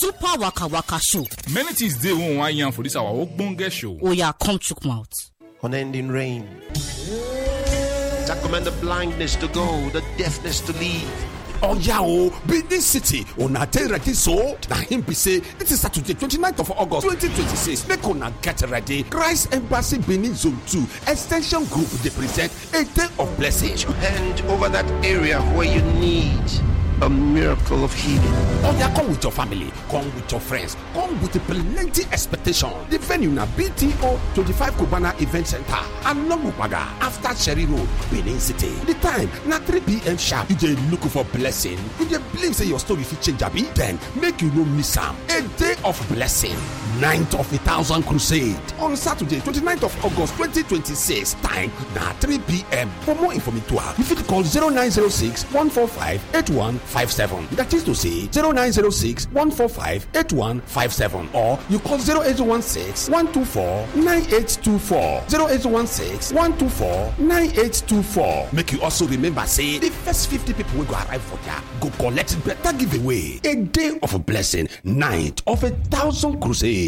Super Waka Waka Show. Many things they won't want yarn for this our ogbonge show. Oh yeah, come chook mouth. Unending rain. That command the blindness to go, the deafness to leave. Oh yeah, Benin City. Una tell ready so. Na him be say it is Saturday 29th of August 2026. Make una get ready. Christ Embassy Benin Zone 2 Extension Group they present a day of blessing. Hand over that area where you need a miracle of healing. Oh yeah, come with your family, come with your friends, come with plenty expectation. The venue na BTO 25 Cubana Event Center and Longwaga after Cherry Road, Benin City. The time na 3 p.m. sharp. You dey look for blessing. You dey believe say your story fit change abi? Then make you no miss am. A day of blessing. 9th of 1,000 crusade on Saturday 29th of August 2026. Time na 3 p.m. For more information, you fit call 0906 145 8157. That is to say 0906 145 8157, or you call 0816 124 9824 0816 124 9824. Make you also remember say the first 50 people will go arrive for there go collect better giveaway. A day of a blessing, 9th of 1,000 crusade.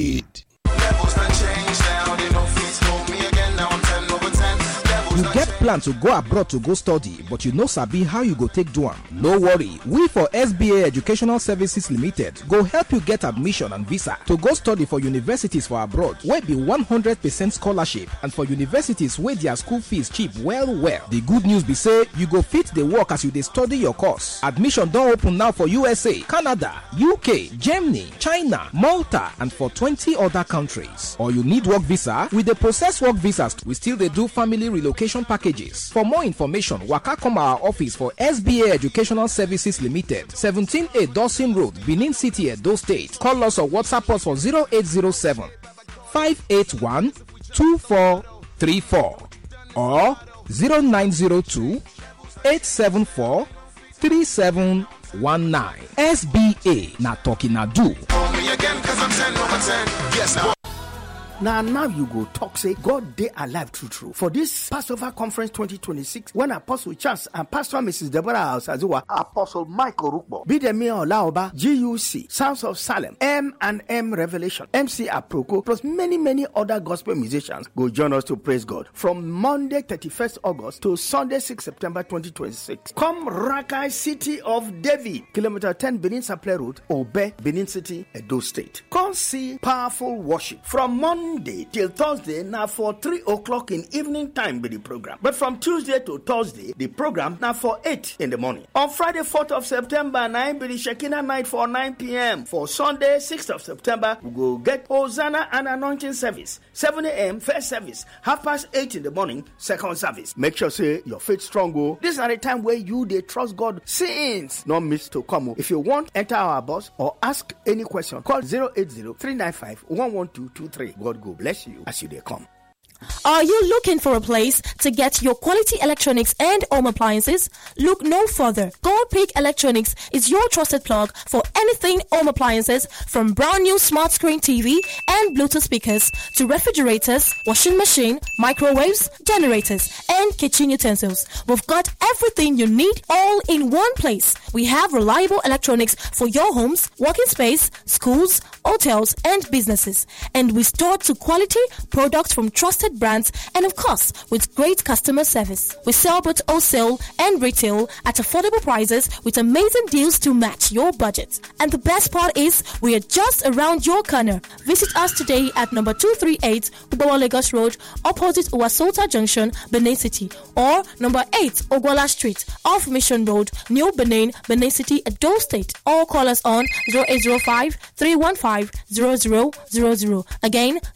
You get plan to go abroad to go study, but you no sabi how you go take do am. No worry, we for SBA Educational Services Limited go help you get admission and visa to go study for universities for abroad wey be 100% scholarship, and for universities wey their school fees cheap well. The good news be say you go fit dey work as you dey study your course. Admission don open now for USA, Canada, UK, Germany, China, Malta, and for 20 other countries. Or you need work visa, we dey process work visas. We still dey do family relocation packages. For more information, waka come our office for SBA Educational Services Limited, 17A Dawson Road, Benin City, Edo State. Call us or WhatsApp us for 0807 581 2434 or 0902 874 3719. SBA na talking na do. Now you go talk say God dey alive true. For this Passover Conference 2026, when Apostle Charles and Pastor Mrs. Deborah Asaziwa, Apostle Michael Rukbo, Bidemi Olaoba, GUC, Sounds of Salem, M&M Revelation, MC Aproko, plus many other gospel musicians go join us to praise God from Monday 31st August to Sunday 6 September 2026. Come Rakai City of David, kilometer 10 Benin Saple Road, Obe, Benin City, Edo State. Come see powerful worship from Monday till Thursday now for 3 o'clock in evening time be the program. But from Tuesday to Thursday, the program now for 8 in the morning. On Friday 4th of September, 9 be the Shekinah night for 9 p.m. For Sunday 6th of September, we go get Hosanna and anointing service. 7 a.m. first service, 8:30 in the morning, second service. Make sure say your faith strong. This is not a time where you they trust God since not miss to come. If you want, enter our bus or ask any question, call 080-395-11223. God go bless you as you they come. Are you looking for a place to get your quality electronics and home appliances? Look no further. Gold Peak Electronics is your trusted plug for anything home appliances, from brand new smart screen TV and Bluetooth speakers to refrigerators, washing machine, microwaves, generators, and kitchen utensils. We've got everything you need all in one place. We have reliable electronics for your homes, working space, schools, hotels, and businesses. And we store to quality products from trusted brands, and of course with great customer service. We sell both wholesale and retail at affordable prices with amazing deals to match your budget. And the best part is we are just around your corner. Visit us today at number 238 Ubawa Lagos Road, opposite Uwasota Junction, Benin City, or number 8 Ogwala Street off Mission Road, New Benin, Benin City, Edo State, or call us on 0805 315 0000. Again,